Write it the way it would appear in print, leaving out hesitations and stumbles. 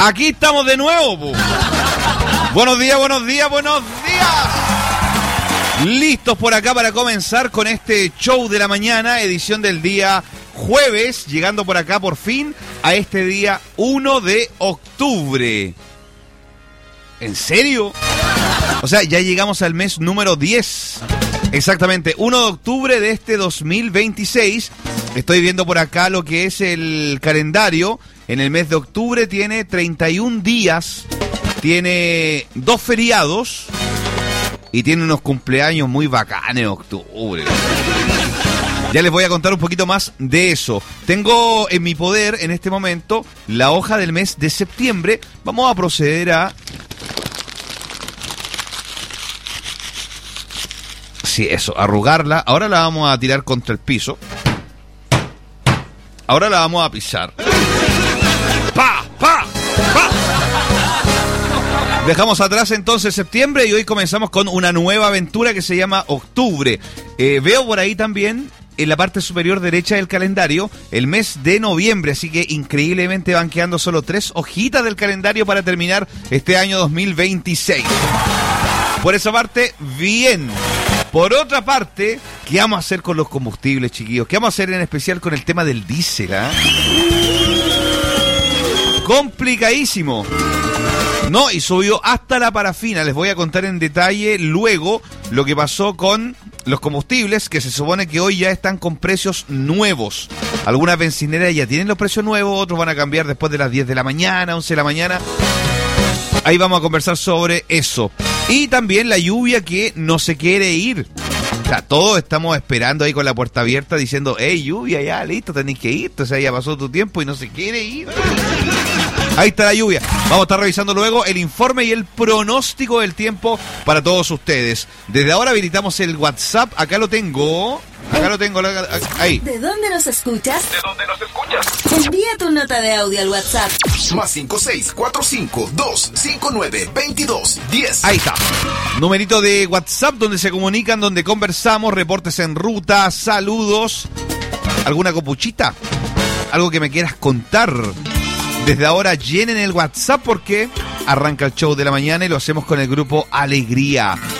Aquí estamos de nuevo, po. Buenos días, buenos días, buenos días. Listos por acá para comenzar con este show de la mañana, edición del día jueves, llegando por acá por fin a este día 1 de octubre. ¿En serio? O sea, ya llegamos al mes número 10. Exactamente, 1 de octubre de este 2026. Estoy viendo por acá lo que es el calendario. En el mes de octubre tiene 31 días, tiene 2 feriados y tiene unos cumpleaños muy bacanes octubre. Ya les voy a contar un poquito más de eso. Tengo en mi poder en este momento la hoja del mes de septiembre. Vamos a proceder a... Sí, eso, arrugarla. Ahora la vamos a tirar contra el piso. Ahora la vamos a pisar. ¡Pa! ¡Pa! ¡Pa! Dejamos atrás entonces septiembre y hoy comenzamos con una nueva aventura que se llama octubre. Veo por ahí también, en la parte superior derecha del calendario, el mes de noviembre, así que increíblemente van quedando solo 3 hojitas del calendario para terminar este año 2026. Por esa parte, bien. Por otra parte, ¿qué vamos a hacer con los combustibles, chiquillos? ¿Qué vamos a hacer en especial con el tema del diésel? Complicadísimo. No, y subió hasta la parafina. Les voy a contar en detalle luego lo que pasó con los combustibles, que se supone que hoy ya están con precios nuevos. Algunas bencineras ya tienen los precios nuevos, otros van a cambiar después de las 10 de la mañana, 11 de la mañana. Ahí vamos a conversar sobre eso. Y también la lluvia que no se quiere ir. O sea, todos estamos esperando ahí con la puerta abierta diciendo, hey, lluvia, ya, listo, tenés que irte. O sea, ya pasó tu tiempo y no se quiere ir. Ahí está la lluvia. Vamos a estar revisando luego el informe y el pronóstico del tiempo para todos ustedes. Desde ahora habilitamos el WhatsApp. Acá lo tengo. Ahí. ¿De dónde nos escuchas? ¿De dónde nos escuchas? Envía tu nota de audio al WhatsApp. Más 56452592210. Ahí está. Numerito de WhatsApp donde se comunican, donde conversamos, reportes en ruta, saludos. ¿Alguna copuchita? ¿Algo que me quieras contar? Desde ahora llenen el WhatsApp porque arranca el show de la mañana y lo hacemos con el grupo Alegría.